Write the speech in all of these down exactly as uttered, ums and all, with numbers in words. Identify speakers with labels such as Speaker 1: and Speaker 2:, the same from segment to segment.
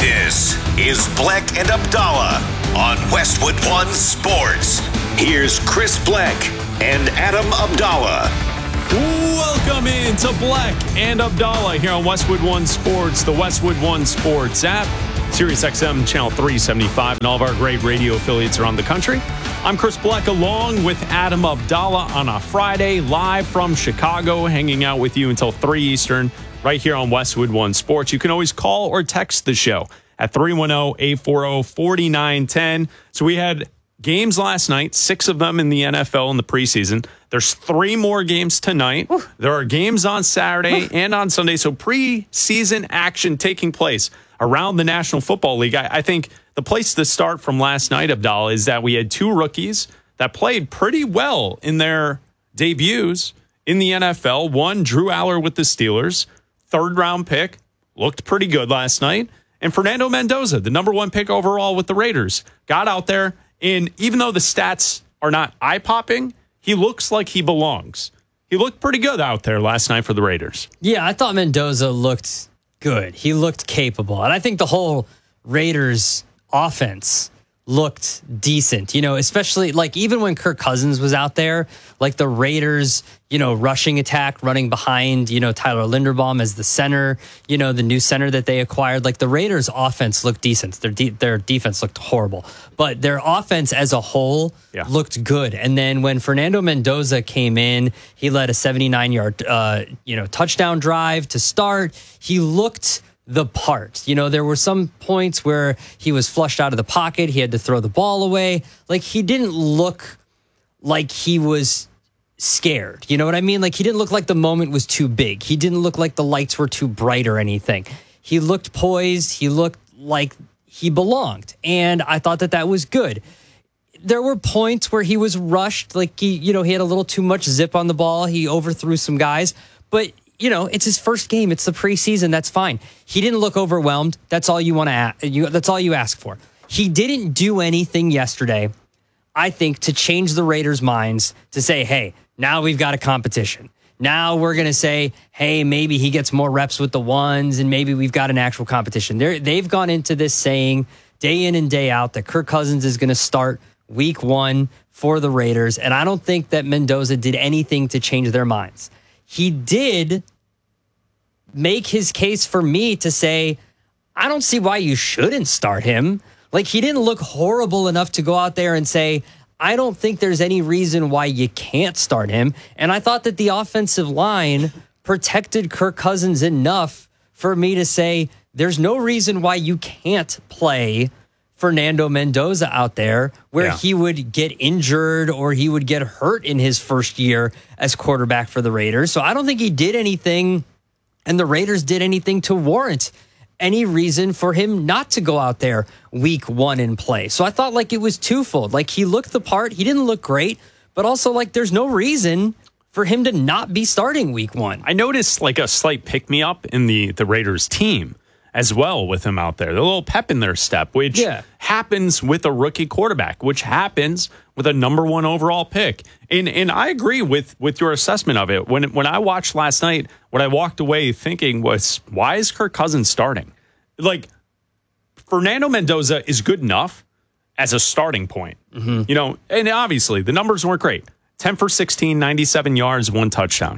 Speaker 1: This is Bleck and Abdallah on Westwood One Sports. Here's Chris Bleck and Adam Abdallah.
Speaker 2: Welcome in to Bleck and Abdallah here on Westwood One Sports, the Westwood One Sports app, Sirius X M Channel three seventy-five, and all of our great radio affiliates around the country. I'm Chris Bleck along with Adam Abdallah on a Friday, live from Chicago, hanging out with you until three Eastern, right here on Westwood One Sports. You can always call or text the show at three one zero, eight four zero, four nine one zero. So we had games last night, six of them in the N F L in the preseason. There's three more games tonight. Ooh. There are games on Saturday and on Sunday. So preseason action taking place around the National Football League. I, I think the place to start from last night, Abdallah, is that we had two rookies that played pretty well in their debuts in the N F L. One, Drew Aller with the Steelers, third round pick, looked pretty good last night. And Fernando Mendoza, the number one pick overall with the Raiders, got out there. And even though the stats are not eye-popping, he looks like he belongs. He looked pretty good out there last night for the Raiders.
Speaker 3: Yeah, I thought Mendoza looked good. He looked capable. And I think the whole Raiders offense looked decent, you know, especially like even when Kirk Cousins was out there, like the Raiders, you know, rushing attack, running behind, you know, Tyler Linderbaum as the center, you know, the new center that they acquired, like the Raiders offense looked decent. Their de- their defense looked horrible, but their offense as a whole yeah. looked good. And then when Fernando Mendoza came in, he led a seventy-nine yard, uh, you know, touchdown drive to start. He looked the part. You know, there were some points where he was flushed out of the pocket. He had to throw the ball away. Like, he didn't look like he was scared. You know what I mean? Like, he didn't look like the moment was too big. He didn't look like the lights were too bright or anything. He looked poised. He looked like he belonged. And I thought that that was good. There were points where he was rushed. Like, he, you know, he had a little too much zip on the ball. He overthrew some guys. But you know, it's his first game. It's the preseason. That's fine. He didn't look overwhelmed. That's all you want to ask. You, that's all you ask for. He didn't do anything yesterday, I think, to change the Raiders' minds to say, hey, now we've got a competition. Now we're going to say, hey, maybe he gets more reps with the ones and maybe we've got an actual competition. They're, they've gone into this saying day in and day out that Kirk Cousins is going to start week one for the Raiders. And I don't think that Mendoza did anything to change their minds. He did make his case for me to say, I don't see why you shouldn't start him. Like, he didn't look horrible enough to go out there and say, I don't think there's any reason why you can't start him. And I thought that the offensive line protected Kirk Cousins enough for me to say, there's no reason why you can't play Fernando Mendoza out there where yeah. he would get injured or he would get hurt in his first year as quarterback for the Raiders. So I don't think he did anything and the Raiders did anything to warrant any reason for him not to go out there week one and play. So I thought like it was twofold. Like, he looked the part. He didn't look great, but also like there's no reason for him to not be starting week one.
Speaker 2: I noticed like a slight pick-me-up in the, the Raiders team as well with him out there. A little pep in their step, which yeah. happens with a rookie quarterback, which happens with a number one overall pick. And and I agree with, with your assessment of it. When, when I watched last night, what I walked away thinking was, why is Kirk Cousins starting? Like, Fernando Mendoza is good enough as a starting point. Mm-hmm. You know, and obviously the numbers weren't great. ten for sixteen, ninety-seven yards, one touchdown.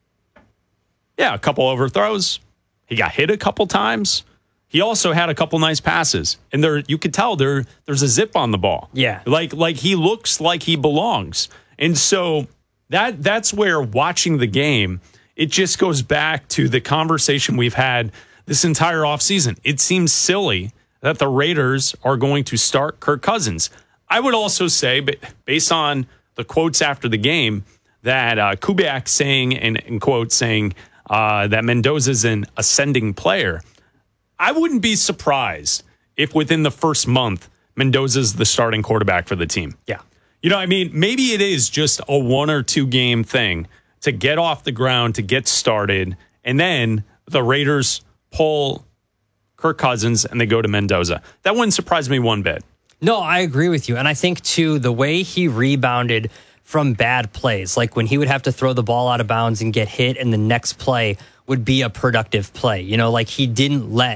Speaker 2: Yeah, a couple overthrows. He got hit a couple times. He also had a couple nice passes. And there you could tell there there's a zip on the ball.
Speaker 3: Yeah.
Speaker 2: Like like he looks like he belongs. And so that that's where watching the game, it just goes back to the conversation we've had this entire offseason. It seems silly that the Raiders are going to start Kirk Cousins. I would also say, but based on the quotes after the game, that uh, Kubiak saying, and in quotes saying, Uh, that Mendoza's an ascending player. I wouldn't be surprised if within the first month, Mendoza's the starting quarterback for the team.
Speaker 3: Yeah.
Speaker 2: You know what I mean? Maybe it is just a one or two game thing to get off the ground, to get started, and then the Raiders pull Kirk Cousins and they go to Mendoza. That wouldn't surprise me one bit.
Speaker 3: No, I agree with you. And I think, too, the way he rebounded from bad plays, like when he would have to throw the ball out of bounds and get hit and the next play would be a productive play. You know, like he didn't let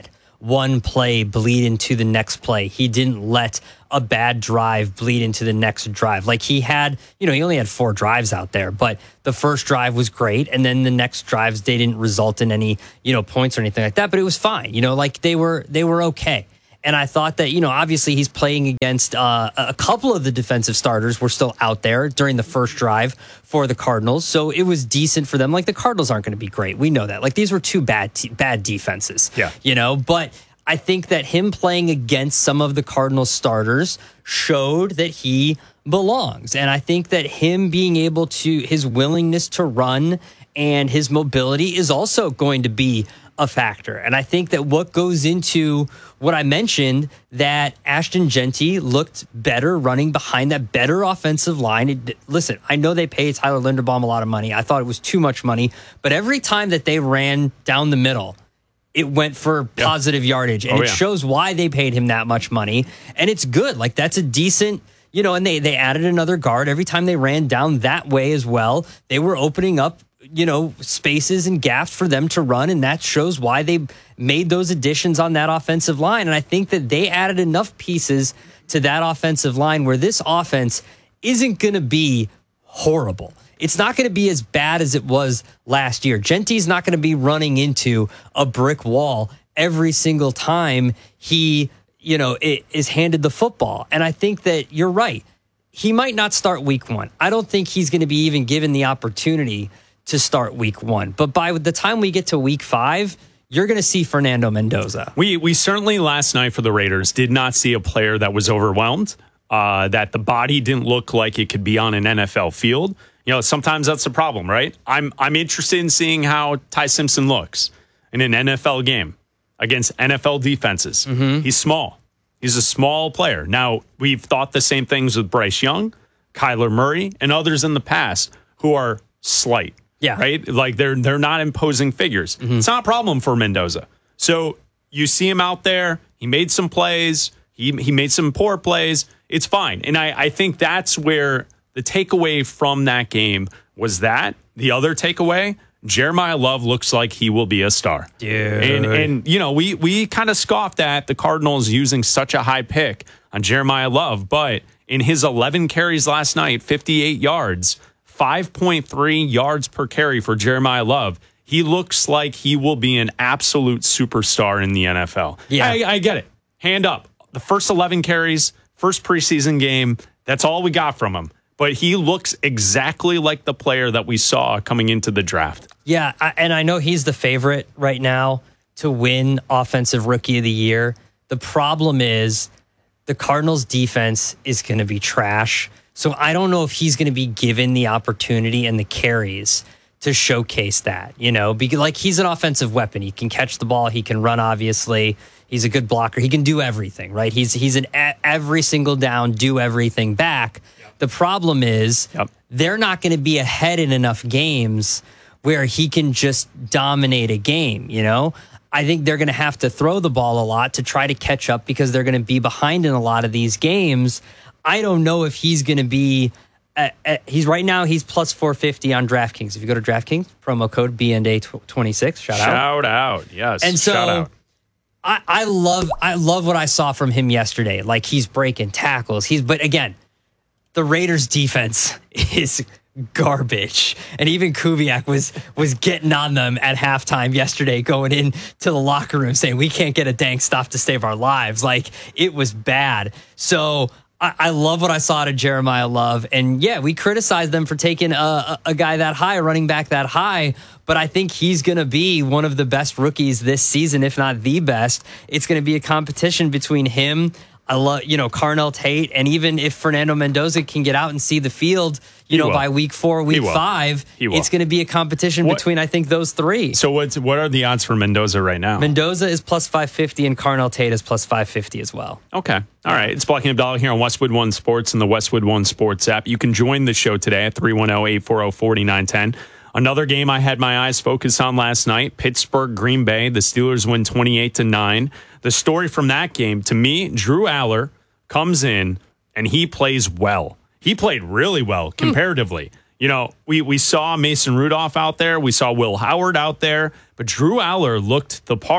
Speaker 3: one play bleed into the next play. He didn't let a bad drive bleed into the next drive. Like he had, you know, he only had four drives out there, but the first drive was great. And then the next drives, they didn't result in any, you know, points or anything like that, but it was fine. You know, like they were, they were okay. And I thought that, you know, obviously he's playing against uh, a couple of the defensive starters were still out there during the first drive for the Cardinals. So it was decent for them. Like the Cardinals aren't going to be great. We know that. Like these were two bad, te- bad defenses,
Speaker 2: yeah.
Speaker 3: you know, but I think that him playing against some of the Cardinals starters showed that he belongs. And I think that him being able to, his willingness to run and his mobility is also going to be a factor. And I think that what goes into what I mentioned, that Ashton Jeanty looked better running behind that better offensive line. It, listen, I know they paid Tyler Linderbaum a lot of money. I thought it was too much money. But every time that they ran down the middle, it went for
Speaker 2: yeah.
Speaker 3: positive yardage. And
Speaker 2: oh,
Speaker 3: it
Speaker 2: yeah.
Speaker 3: shows why they paid him that much money. And it's good. Like that's a decent, you know, and they, they added another guard. Every time they ran down that way as well, they were opening up, you know, spaces and gaps for them to run. And that shows why they made those additions on that offensive line. And I think that they added enough pieces to that offensive line where this offense isn't going to be horrible. It's not going to be as bad as it was last year. Jeanty's not going to be running into a brick wall every single time he, you know, it, is handed the football. And I think that you're right. He might not start week one. I don't think he's going to be even given the opportunity to start week one. But by the time we get to week five, you're going to see Fernando Mendoza.
Speaker 2: We we certainly last night for the Raiders did not see a player that was overwhelmed, uh, that the body didn't look like it could be on an N F L field. You know, sometimes that's the problem, right? I'm I'm interested in seeing how Ty Simpson looks in an N F L game against N F L defenses. Mm-hmm. He's small. He's a small player. Now, we've thought the same things with Bryce Young, Kyler Murray, and others in the past who are slight.
Speaker 3: Yeah.
Speaker 2: Right? Like they're they're not imposing figures. Mm-hmm. It's not a problem for Mendoza. So you see him out there. He made some plays. He he made some poor plays. It's fine. And I, I think that's where the takeaway from that game was that. The other takeaway, Jeremiah Love looks like he will be a star.
Speaker 3: Dude.
Speaker 2: And, and you know, we, we kind of scoffed at the Cardinals using such a high pick on Jeremiah Love. But in his eleven carries last night, fifty-eight yards, five point three yards per carry for Jeremiah Love. He looks like he will be an absolute superstar in the N F L.
Speaker 3: Yeah.
Speaker 2: I, I get it. Hand up. The first eleven carries, first preseason game, that's all we got from him. But he looks exactly like the player that we saw coming into the draft.
Speaker 3: Yeah, I, and I know he's the favorite right now to win Offensive Rookie of the Year. The problem is the Cardinals' defense is going to be trash. So I don't know if he's going to be given the opportunity and the carries to showcase that, you know, because like he's an offensive weapon. He can catch the ball. He can run, obviously. He's a good blocker. He can do everything, right? He's he's an a- every single down, do everything back. Yep. The problem is yep. they're not going to be ahead in enough games where he can just dominate a game, you know? I think they're going to have to throw the ball a lot to try to catch up because they're going to be behind in a lot of these games. I don't know if he's going to be uh, uh, he's right now he's plus four fifty on DraftKings. If you go to DraftKings, promo code B N D A twenty-six, shout out.
Speaker 2: Shout out. Yes.
Speaker 3: And so
Speaker 2: shout out.
Speaker 3: I, I love I love what I saw from him yesterday. Like he's breaking tackles. He's but again, the Raiders defense is garbage. And even Kubiak was was getting on them at halftime yesterday, going in to the locker room saying we can't get a dang stop to save our lives. Like it was bad. So I, I love what I saw to Jeremiah Love. And yeah, we criticized them for taking a, a, a guy that high, a running back that high. But I think he's going to be one of the best rookies this season, if not the best. It's going to be a competition between him, I love, you know, Carnell Tate, and even if Fernando Mendoza can get out and see the field, you
Speaker 2: He
Speaker 3: know,
Speaker 2: will.
Speaker 3: by week four, week five, it's going to be a competition
Speaker 2: What-
Speaker 3: between, I think, those three.
Speaker 2: So what's what are the odds for Mendoza right now?
Speaker 3: Mendoza is plus five fifty and Carnell Tate is plus five fifty as well.
Speaker 2: Okay. All right. It's Black and Abdallah here on Westwood One Sports and the Westwood One Sports app. You can join the show today at three one zero, eight four zero, four nine one zero. Another game I had my eyes focused on last night, Pittsburgh, Green Bay. The Steelers win twenty-eight to nine. The story from that game, to me, Drew Aller comes in and he plays well. He played really well comparatively. Mm. You know, we, we saw Mason Rudolph out there. We saw Will Howard out there. But Drew Aller looked the part.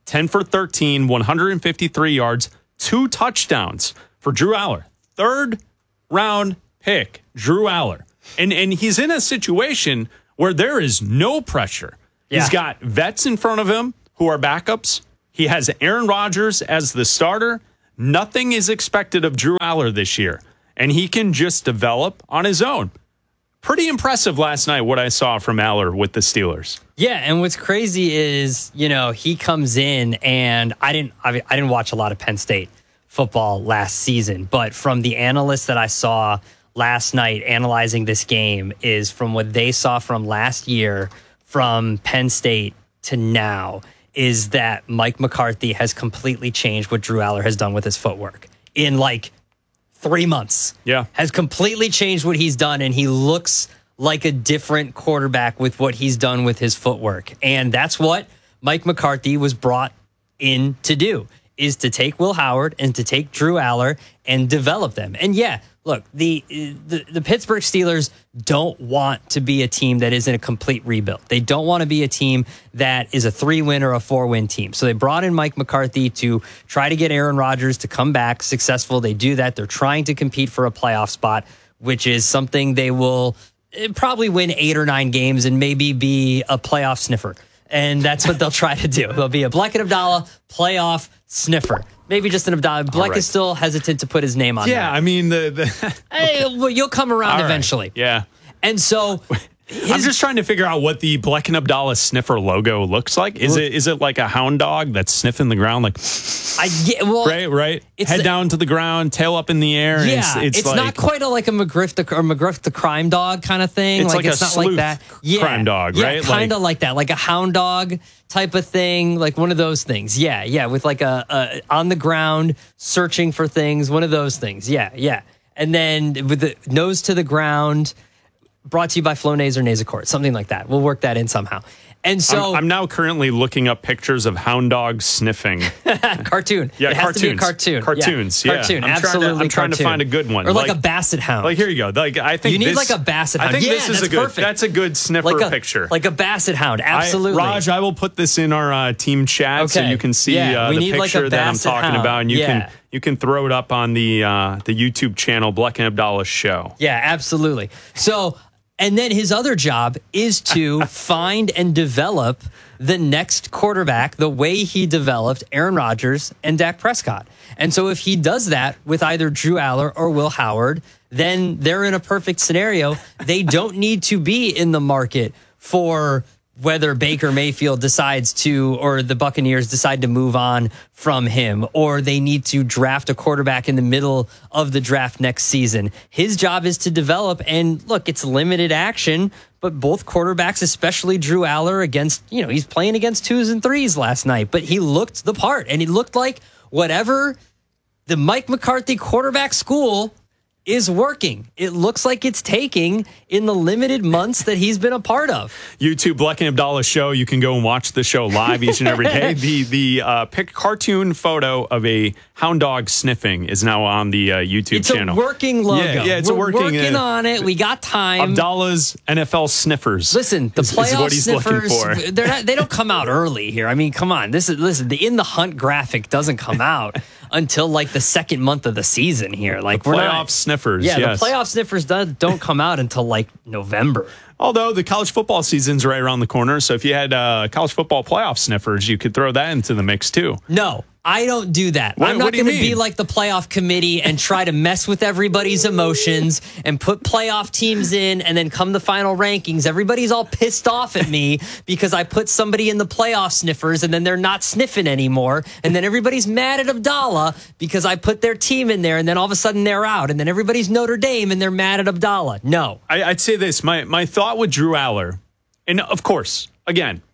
Speaker 2: ten for thirteen, one hundred fifty-three yards, two touchdowns for Drew Aller. Third round pick, Drew Aller. And, and he's in a situation where there is no pressure.
Speaker 3: Yeah.
Speaker 2: He's got vets in front of him who are backups. He has Aaron Rodgers as the starter. Nothing is expected of Drew Aller this year, and he can just develop on his own. Pretty impressive last night what I saw from Aller with the Steelers.
Speaker 3: Yeah, and what's crazy is, you know, he comes in, and I didn't I, I didn't watch a lot of Penn State football last season, but from the analysts that I saw last night analyzing this game is from what they saw from last year from Penn State to now is that Mike McCarthy has completely changed what Drew Aller has done with his footwork in like three months.
Speaker 2: Yeah.
Speaker 3: Has completely changed what he's done, and he looks like a different quarterback with what he's done with his footwork. And that's what Mike McCarthy was brought in to do, is to take Will Howard and to take Drew Aller and develop them. And yeah, look, the, the the Pittsburgh Steelers don't want to be a team that isn't a complete rebuild. They don't want to be a team that is a three-win or a four-win team. So they brought in Mike McCarthy to try to get Aaron Rodgers to come back successful. They do that. They're trying to compete for a playoff spot, which is something they will probably win eight or nine games and maybe be a playoff sniffer. And that's what they'll try to do. They'll be a Bleck and Abdallah playoff sniffer. Maybe just an Abdallah. Bleck
Speaker 2: right.
Speaker 3: is still hesitant to put his name on
Speaker 2: Yeah,
Speaker 3: that.
Speaker 2: I mean, the, the
Speaker 3: Hey, well, you'll come around
Speaker 2: All
Speaker 3: eventually.
Speaker 2: right. Yeah.
Speaker 3: And so
Speaker 2: I'm just trying to figure out what the Bleck and Abdallah sniffer logo looks like. Is it is it like a hound dog that's sniffing the ground, like
Speaker 3: I get well,
Speaker 2: right, right,
Speaker 3: it's
Speaker 2: head
Speaker 3: the-
Speaker 2: down to the ground, tail up in the air. And
Speaker 3: yeah,
Speaker 2: it's, it's,
Speaker 3: it's
Speaker 2: like,
Speaker 3: not quite a, like a McGriff the or McGriff the crime dog kind of thing.
Speaker 2: It's
Speaker 3: like,
Speaker 2: like
Speaker 3: it's
Speaker 2: a
Speaker 3: not like
Speaker 2: sleuth
Speaker 3: that. Yeah,
Speaker 2: crime dog,
Speaker 3: yeah,
Speaker 2: right?
Speaker 3: Kind of
Speaker 2: Like-
Speaker 3: like that, like a hound dog type of thing, like one of those things. Yeah, yeah, with like a, a on the ground searching for things, one of those things. Yeah, yeah, and then with the nose to the ground. Brought to you by Flonase or Nasacort, something like that. We'll work that in somehow. And so
Speaker 2: I'm, I'm now currently looking up pictures of hound dogs sniffing.
Speaker 3: cartoon.
Speaker 2: Yeah,
Speaker 3: it has
Speaker 2: cartoons.
Speaker 3: to be a cartoon.
Speaker 2: Cartoons, yeah.
Speaker 3: Cartoon,
Speaker 2: I'm trying to-
Speaker 3: absolutely
Speaker 2: I'm trying to
Speaker 3: cartoon.
Speaker 2: find a good one.
Speaker 3: Or like,
Speaker 2: Like-
Speaker 3: a basset hound.
Speaker 2: Like here you go. Like I think
Speaker 3: You need
Speaker 2: this,
Speaker 3: like a basset
Speaker 2: I
Speaker 3: hound.
Speaker 2: think
Speaker 3: Yeah,
Speaker 2: this is
Speaker 3: that's
Speaker 2: a good.
Speaker 3: perfect.
Speaker 2: That's a good sniffer
Speaker 3: like a,
Speaker 2: picture.
Speaker 3: Like a basset hound, absolutely.
Speaker 2: I, Raj, I will put this in our uh, team chat so
Speaker 3: Okay.
Speaker 2: you can see
Speaker 3: Yeah,
Speaker 2: uh,
Speaker 3: we
Speaker 2: the
Speaker 3: need like a
Speaker 2: picture that I'm
Speaker 3: basset
Speaker 2: talking
Speaker 3: hound.
Speaker 2: about, and you
Speaker 3: Yeah.
Speaker 2: can you can throw it up on the uh, the YouTube channel Bleck and Abdallah Show.
Speaker 3: Yeah, absolutely. So, and then his other job is to find and develop the next quarterback the way he developed Aaron Rodgers and Dak Prescott. And so if he does that with either Drew Aller or Will Howard, then they're in a perfect scenario. They don't need to be in the market for whether Baker Mayfield decides to, or the Buccaneers decide to move on from him, or they need to draft a quarterback in the middle of the draft next season. His job is to develop, and look, it's limited action, but both quarterbacks, especially Drew Aller against, you know, he's playing against twos and threes last night, but he looked the part, and he looked like whatever the Mike McCarthy quarterback school is working. It looks like it's taking in the limited months that he's been a part of.
Speaker 2: YouTube Bleck and Abdallah Show. You can go and watch the show live each and every day. The the uh, pic cartoon photo of a hound dog sniffing is now on the uh, YouTube
Speaker 3: It's
Speaker 2: channel.
Speaker 3: a working logo.
Speaker 2: Yeah, yeah it's
Speaker 3: We're
Speaker 2: a working.
Speaker 3: working
Speaker 2: uh,
Speaker 3: on it. We got time.
Speaker 2: Abdallah's N F L sniffers.
Speaker 3: Listen, the
Speaker 2: is,
Speaker 3: playoff
Speaker 2: is what he's
Speaker 3: sniffers,
Speaker 2: looking for.
Speaker 3: they're not, they don't come out early here. I mean, come on. This is listen, the In the Hunt graphic doesn't come out until like the second month of the season here. Like
Speaker 2: The
Speaker 3: we're
Speaker 2: playoff
Speaker 3: not,
Speaker 2: sniffers.
Speaker 3: Yeah,
Speaker 2: yes.
Speaker 3: the playoff sniffers don't, don't come out until like November.
Speaker 2: Although the college football season's right around the corner, so if you had uh, college football playoff sniffers, you could throw that into the mix too.
Speaker 3: No, I don't do that.
Speaker 2: What-
Speaker 3: I'm not
Speaker 2: what do you
Speaker 3: going to be
Speaker 2: mean?
Speaker 3: like the playoff committee and try to mess with everybody's emotions and put playoff teams in, and then come the final rankings, everybody's all pissed off at me because I put somebody in the playoff sniffers and then they're not sniffing anymore. And then everybody's mad at Abdallah because I put their team in there, and then all of a sudden they're out. And then everybody's Notre Dame and they're mad at Abdallah. No.
Speaker 2: I, I'd say this. My my thought with Drew Aller, and of course, again,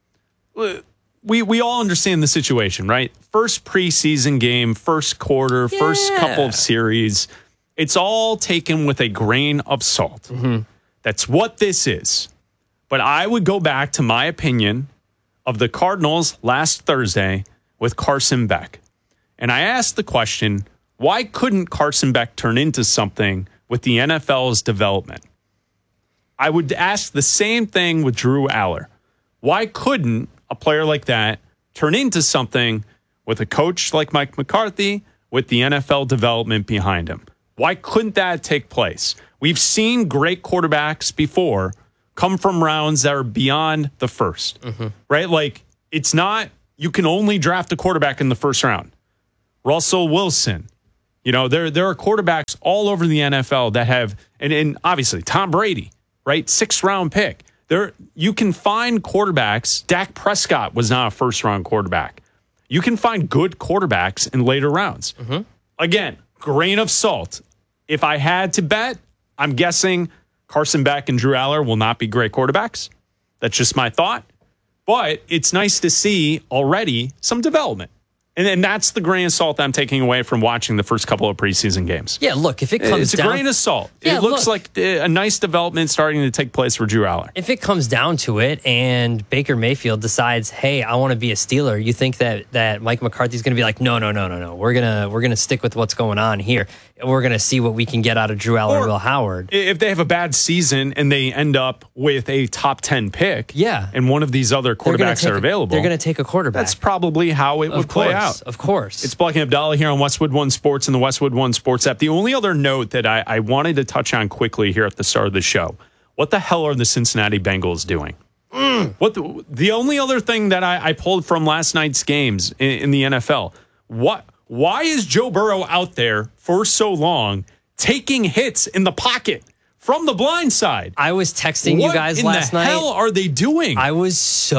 Speaker 2: we we all understand the situation, right? First preseason game, first quarter, first
Speaker 3: Yeah.
Speaker 2: couple of series. It's all taken with a grain of salt.
Speaker 3: Mm-hmm.
Speaker 2: That's what this is. But I would go back to my opinion of the Cardinals last Thursday with Carson Beck. And I asked the question, why couldn't Carson Beck turn into something with the N F L's development? I would ask the same thing with Drew Aller. Why couldn't a player like that turn into something with a coach like Mike McCarthy, with the N F L development behind him? Why couldn't that take place? We've seen great quarterbacks before come from rounds that are beyond the first, mm-hmm. right? Like, it's not, you can only draft a quarterback in the first round. Russell Wilson, you know, there, there are quarterbacks all over the N F L that have, and, and obviously Tom Brady, right? Sixth round pick. There, you can find quarterbacks. Dak Prescott was not a first round quarterback. You can find good quarterbacks in later rounds. Mm-hmm. Again, grain of salt. If I had to bet, I'm guessing Carson Beck and Drew Aller will not be great quarterbacks. That's just my thought. But it's nice to see already some development. And, and that's the grain of salt I'm taking away from watching the first couple of preseason games.
Speaker 3: Yeah, look, if it comes
Speaker 2: it's
Speaker 3: down...
Speaker 2: It's a grain of salt.
Speaker 3: Yeah,
Speaker 2: it looks
Speaker 3: look,
Speaker 2: like a nice development starting to take place for Drew Aller.
Speaker 3: If it comes down to it and Baker Mayfield decides, hey, I want to be a Steeler, you think that that Mike McCarthy's going to be like, no, no, no, no, no. We're going to we're gonna stick with what's going on here. We're going to see what we can get out of Drew Aller or and Will Howard.
Speaker 2: If they have a bad season and they end up with a top ten pick,
Speaker 3: yeah.
Speaker 2: and one of these other quarterbacks are available,
Speaker 3: they're going to take a quarterback.
Speaker 2: That's probably how it
Speaker 3: of
Speaker 2: would
Speaker 3: course,
Speaker 2: play out.
Speaker 3: Of course.
Speaker 2: It's Black and Abdallah here on Westwood One Sports and the Westwood One Sports app. The only other note that I, I wanted to touch on quickly here at the start of the show, what the hell are the Cincinnati Bengals doing? Mm. What the, the only other thing that I, I pulled from last night's games in, in the N F L, what? Why is Joe Burrow out there for so long taking hits in the pocket from the blind side?
Speaker 3: I was texting what you guys last night.
Speaker 2: What in the hell are they doing?
Speaker 3: I was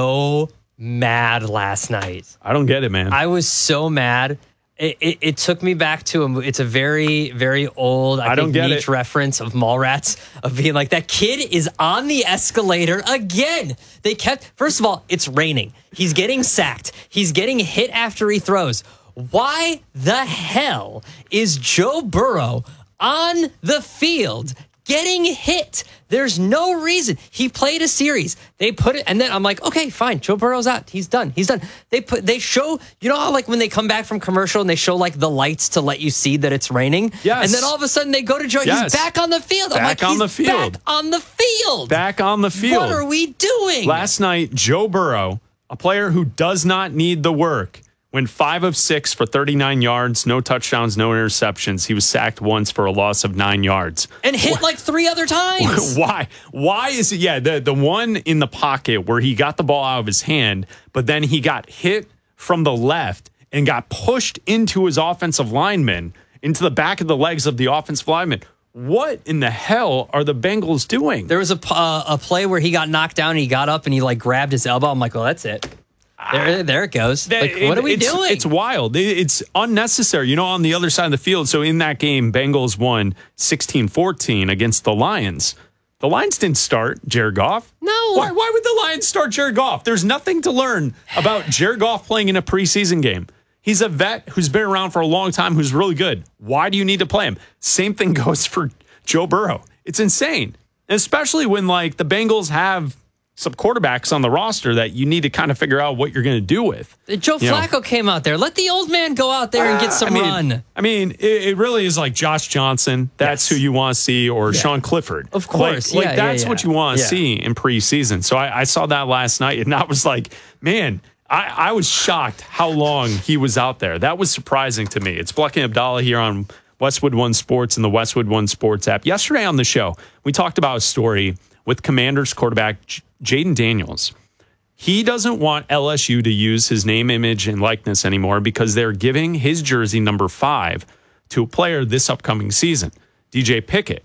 Speaker 3: so mad last night.
Speaker 2: I don't get it, man.
Speaker 3: I was so mad. It, it, it took me back to a, it's a very, very old, I,
Speaker 2: I
Speaker 3: think,
Speaker 2: don't get
Speaker 3: niche
Speaker 2: it.
Speaker 3: reference of Mallrats, of being like, that kid is on the escalator again. They kept, first of all, it's raining. He's getting sacked. He's getting hit after he throws. Why the hell is Joe Burrow on the field getting hit? There's no reason. He played a series. They put it, and then I'm like, okay, fine. Joe Burrow's out. He's done. He's done. They put, they show, you know how like when they come back from commercial and they show like the lights to let you see that it's raining?
Speaker 2: Yes.
Speaker 3: And then all of a sudden they go to Joe.
Speaker 2: Yes.
Speaker 3: He's back on the field. I'm
Speaker 2: Back
Speaker 3: like,
Speaker 2: on
Speaker 3: he's
Speaker 2: the field.
Speaker 3: back on the field.
Speaker 2: Back on the field.
Speaker 3: What are we doing?
Speaker 2: Last night, Joe Burrow, a player who does not need the work, went five of six for thirty-nine yards, no touchdowns, no interceptions. He was sacked once for a loss of nine yards.
Speaker 3: And hit
Speaker 2: Why?
Speaker 3: like three other times.
Speaker 2: Why? Why is it? Yeah, the, the one in the pocket where he got the ball out of his hand, but then he got hit from the left and got pushed into his offensive lineman, into the back of the legs of the offensive lineman. What in the hell are the Bengals doing?
Speaker 3: There was a, uh, a play where he got knocked down and he got up and he like grabbed his elbow. I'm like, well, that's it. There, there it goes. Like, what are we
Speaker 2: it's,
Speaker 3: doing?
Speaker 2: It's wild. It's unnecessary. You know, on the other side of the field. So in that game, Bengals won sixteen fourteen against the Lions. The Lions didn't start Jared Goff.
Speaker 3: No.
Speaker 2: Why, why would the Lions start Jared Goff? There's nothing to learn about Jared Goff playing in a preseason game. He's a vet who's been around for a long time, who's really good. Why do you need to play him? Same thing goes for Joe Burrow. It's insane. And especially when, like, the Bengals have some quarterbacks on the roster that you need to kind of figure out what you're going to do with.
Speaker 3: Joe you Flacco know. came out there. Let the old man go out there and get some
Speaker 2: I mean,
Speaker 3: run.
Speaker 2: I mean, it, it really is like Josh Johnson. That's yes. who you want to see, or yeah. Sean Clifford.
Speaker 3: Of course.
Speaker 2: Like,
Speaker 3: yeah,
Speaker 2: like that's
Speaker 3: yeah, yeah.
Speaker 2: what you want to
Speaker 3: yeah.
Speaker 2: see in preseason. So I, I saw that last night, and I was like, man, I, I was shocked how long he was out there. That was surprising to me. It's Black and Abdallah here on Westwood One Sports and the Westwood One Sports app. Yesterday on the show, we talked about a story with Commanders quarterback J- Jaden Daniels. He doesn't want L S U to use his name, image, and likeness anymore because they're giving his jersey number five to a player this upcoming season, D J Pickett.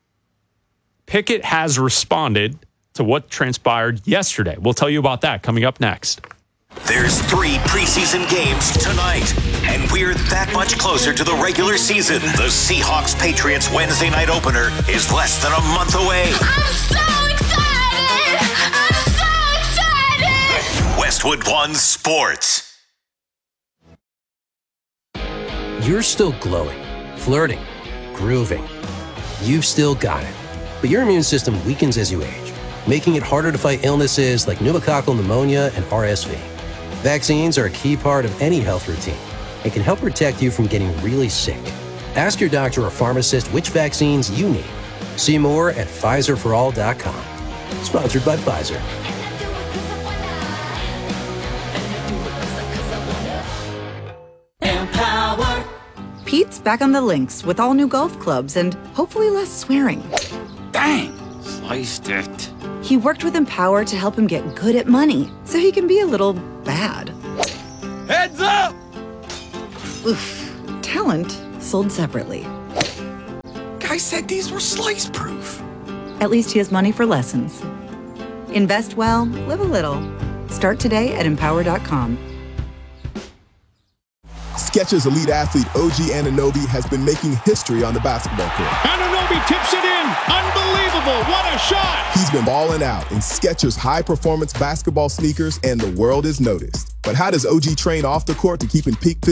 Speaker 2: Pickett has responded to what transpired yesterday. We'll tell you about that coming up next.
Speaker 1: There's three preseason games tonight, and we're that much closer to the regular season. The Seahawks-Patriots Wednesday night opener is less than a month away.
Speaker 4: I'm so excited! I'm so excited!
Speaker 1: Westwood One Sports.
Speaker 5: You're still glowing, flirting, grooving. You've still got it. But your immune system weakens as you age, making it harder to fight illnesses like pneumococcal pneumonia and R S V. Vaccines are a key part of any health routine and can help protect you from getting really sick. Ask your doctor or pharmacist which vaccines you need. See more at Pfizer for all dot com. Sponsored by Pfizer.
Speaker 6: back on the links with all new golf clubs and hopefully less swearing.
Speaker 7: Dang, sliced it.
Speaker 6: He worked with Empower to help him get good at money so he can be a little bad.
Speaker 7: Heads up!
Speaker 6: Oof. Talent sold separately.
Speaker 7: Guy said these were slice proof.
Speaker 6: At least he has money for lessons. Invest well, live a little. Start today at empower dot com.
Speaker 8: Skechers elite athlete O G Anunoby has been making history on the basketball court.
Speaker 9: Anunoby tips it in. Unbelievable. What a shot.
Speaker 8: He's been balling out in Skechers high-performance basketball sneakers, and the world has noticed. But how does O G train off the court to keep in peak